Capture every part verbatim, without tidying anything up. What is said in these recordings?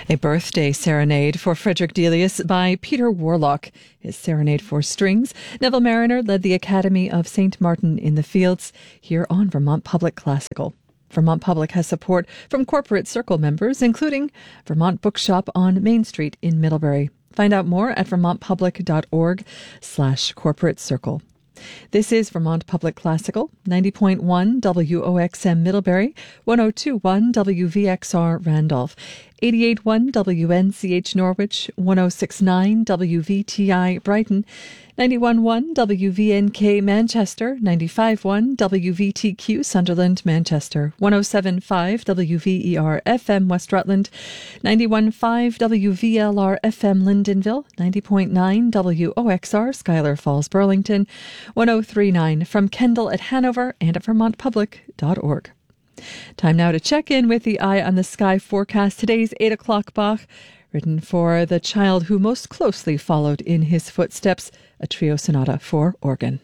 A birthday serenade for Frederick Delius by Peter Warlock. His serenade for strings. Neville Mariner led the Academy of Saint Martin in the Fields here on Vermont Public Classical. Vermont Public has support from Corporate Circle members, including Vermont Bookshop on Main Street in Middlebury. Find out more at vermontpublic.org slash corporate circle. This is Vermont Public Classical, ninety point one W O X M Middlebury, one oh two point one W V X R Randolph, eighty-eight point one W N C H Norwich, one oh six point nine W V T I Brighton, ninety-one point one W V N K Manchester, ninety-five point one W V T Q Sunderland Manchester, one oh seven point five W V E R F M West Rutland, ninety-one point five W V L R F M Lyndonville, ninety point nine W O X R Schuyler Falls Burlington, one oh three point nine from Kendall at Hanover and at vermont public dot org. Time now to check in with the Eye on the Sky forecast. Today's eight o'clock Bach, written for the child who most closely followed in his footsteps, a trio sonata for organ.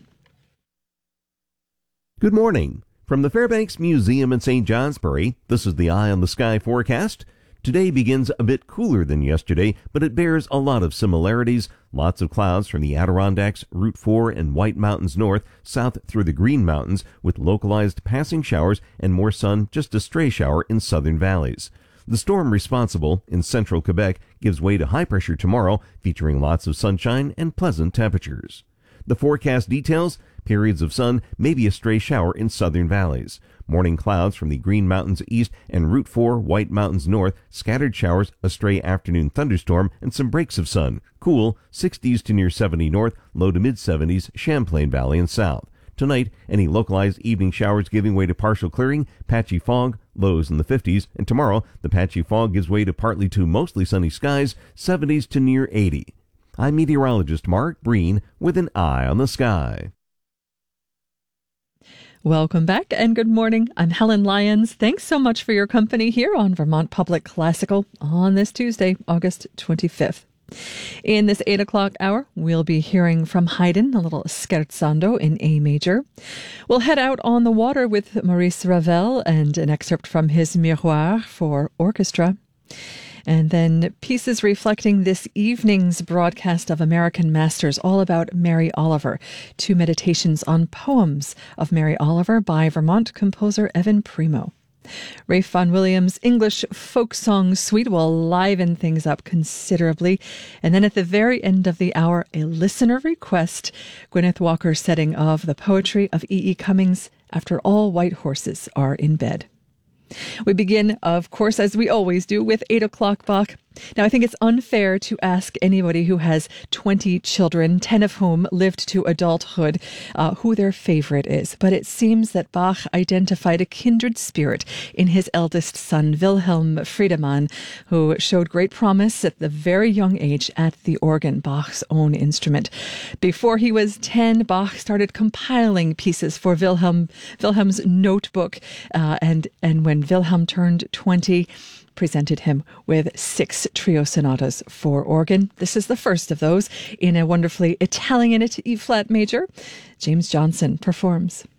Good morning. From the Fairbanks Museum in Saint Johnsbury, this is the Eye on the Sky forecast. Today begins a bit cooler than yesterday, but it bears a lot of similarities. Lots of clouds from the Adirondacks, Route four, and White Mountains north, south through the Green Mountains, with localized passing showers and more sun, just a stray shower in southern valleys. The storm responsible in central Quebec gives way to high pressure tomorrow, featuring lots of sunshine and pleasant temperatures. The forecast details: periods of sun, maybe a stray shower in southern valleys. Morning clouds from the Green Mountains east and Route four, White Mountains north, scattered showers, a stray afternoon thunderstorm, and some breaks of sun. Cool, sixties to near seventy north, low to mid-seventies, Champlain Valley and south. Tonight, any localized evening showers giving way to partial clearing, patchy fog, lows in the fifties, and tomorrow, the patchy fog gives way to partly to mostly sunny skies, seventies to near eighty. I'm meteorologist Mark Breen with an Eye on the Sky. Welcome back and good morning. I'm Helen Lyons. Thanks so much for your company here on Vermont Public Classical on this Tuesday, August twenty-fifth. In this eight o'clock hour, we'll be hearing from Haydn, a little scherzando in A major. We'll head out on the water with Maurice Ravel and an excerpt from his Miroir for orchestra. And then pieces reflecting this evening's broadcast of American Masters, all about Mary Oliver. Two meditations on poems of Mary Oliver by Vermont composer Evan Primo. Ralph Vaughan Williams' English folk song suite will liven things up considerably. And then at the very end of the hour, a listener request, Gwyneth Walker's setting of the poetry of E E. Cummings, After All White Horses Are in Bed. We begin, of course, as we always do, with eight o'clock Bach. Now, I think it's unfair to ask anybody who has twenty children, ten of whom lived to adulthood, uh, who their favorite is. But it seems that Bach identified a kindred spirit in his eldest son, Wilhelm Friedemann, who showed great promise at the very young age at the organ, Bach's own instrument. Before he was ten, Bach started compiling pieces for Wilhelm, Wilhelm's notebook. Uh, and, and when Wilhelm turned twenty, presented him with six trio sonatas for organ. This is the first of those in a wonderfully Italianate E-flat major. James Johnson performs.